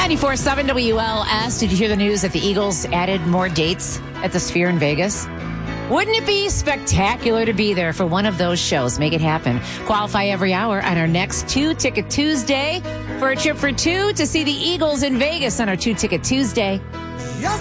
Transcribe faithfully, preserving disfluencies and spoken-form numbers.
ninety-four point seven W L S. Did you hear the news that the Eagles added more dates at the Sphere in Vegas? Wouldn't it be spectacular to be there for one of those shows? Make it happen. Qualify every hour on our next Two Ticket Tuesday for a trip for two to see the Eagles in Vegas on our Two Ticket Tuesday.